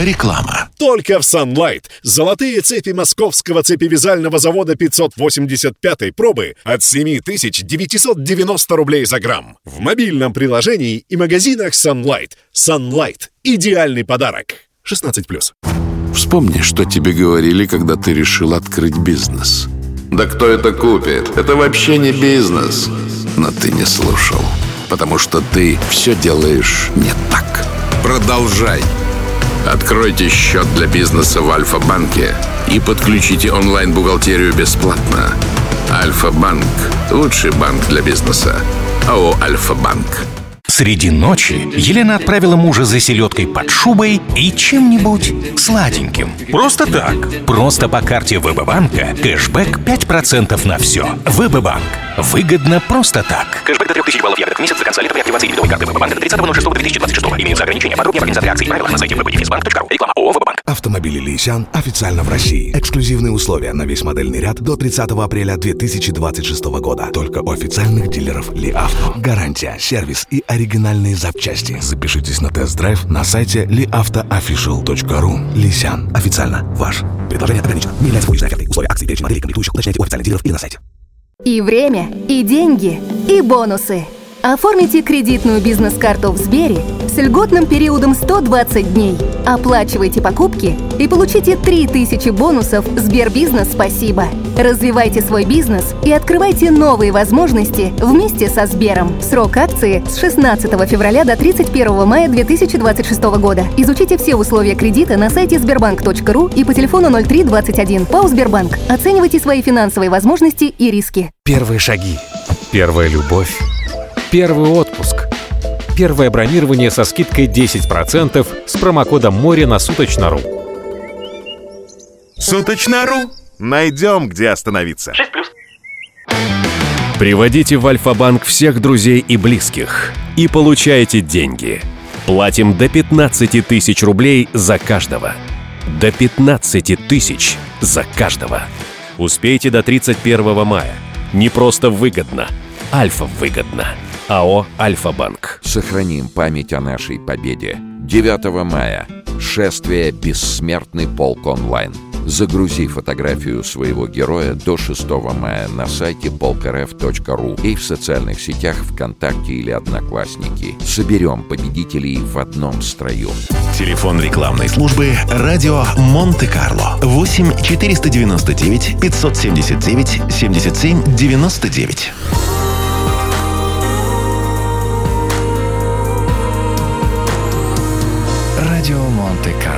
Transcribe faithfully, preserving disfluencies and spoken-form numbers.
Реклама. Только в Sunlight золотые цепи московского цепевязального завода пятьсот восемьдесят пятой пробы от семь тысяч девятьсот девяносто рублей за грамм. В мобильном приложении и магазинах Sunlight. Sunlight – идеальный подарок. шестнадцать плюс. Вспомни, что тебе говорили, когда ты решил открыть бизнес. Да кто это купит? Это вообще не бизнес. Но ты не слушал, потому что ты все делаешь не так. Продолжай. Откройте счет для бизнеса в Альфа-банке и подключите онлайн-бухгалтерию бесплатно. Альфа-банк – лучший банк для бизнеса. АО «Альфа-банк». Среди ночи Елена отправила мужа за селедкой под шубой и чем-нибудь сладеньким. Просто так. Просто по карте ВБ-банка кэшбэк пять процентов на все. ВБ-банк. Выгодно просто так. Кэшбэк до трех тысяч баллов ягодок в месяц за конца лета при активации дебетовой карты ВБ-банка до тридцатого ноль шестого две тысячи двадцать шестого. Имеются ограничения. Подробнее в организации акций и правила на сайте вэ бэ дефис банк точка ру. Реклама ООО «ВБ-банк». Автомобили Лисян официально в России. Эксклюзивные условия на весь модельный ряд до тридцатого апреля две тысячи двадцать шестого года. Только у официальных дилеров Ли Авто. Гарантия, сервис и оригинальные запчасти. Запишитесь на тест-драйв на сайте ли авто офишиал точка ру. Лисян. Официально ваш. Предложение ограничено. Не является функциональной офертой. Условия акций, перечень моделей, комплектующих уточняйте у официальных дилеров или на сайте. И время, и деньги, и бонусы. Оформите кредитную бизнес-карту в Сбере с льготным периодом сто двадцать дней. Оплачивайте покупки и получите три тысячи бонусов Сбербизнес «Спасибо». Развивайте свой бизнес и открывайте новые возможности вместе со Сбером. Срок акции с шестнадцатого февраля до тридцать первого мая две тысячи двадцать шестого года. Изучите все условия кредита на сайте сбербанк точка ру и по телефону ноль три двадцать один. ПАО «Сбербанк». Оценивайте свои финансовые возможности и риски. Первые шаги. Первая любовь. Первый отпуск. Первое бронирование со скидкой десять процентов с промокодом «Море» на Суточно.ру. Суточно.ру. Найдем, где остановиться. шесть плюс. Приводите в Альфа-банк всех друзей и близких и получайте деньги. Платим до пятнадцати тысяч рублей за каждого. До пятнадцати тысяч за каждого. Успейте до тридцать первого мая. Не просто выгодно. Альфа выгодно. АО «Альфа-банк». Сохраним память о нашей победе. девятого мая. Шествие «Бессмертный полк онлайн». Загрузи фотографию своего героя до шестого мая на сайте полк эр эф точка ру и в социальных сетях ВКонтакте или Одноклассники. Соберем победителей в одном строю. Телефон рекламной службы «Радио Монте-Карло». восемь четыреста девяносто девять пятьсот семьдесят девять семьдесят семь девяносто девять. Радио Монте-Карло.